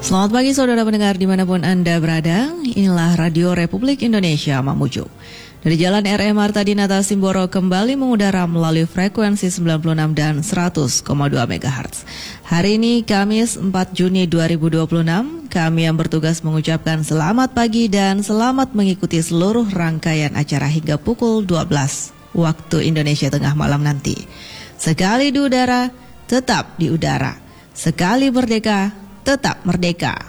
Selamat pagi saudara pendengar dimanapun Anda berada. Inilah Radio Republik Indonesia Mamuju. Dari Jalan RM Marta Dinata Simboro kembali mengudara melalui frekuensi 96 dan 100,2 MHz. Hari ini Kamis 4 Juni 2026, kami yang bertugas mengucapkan selamat pagi dan selamat mengikuti seluruh rangkaian acara hingga pukul 12 waktu Indonesia Tengah malam nanti. Sekali di udara, tetap di udara. Sekali merdeka, tetap merdeka.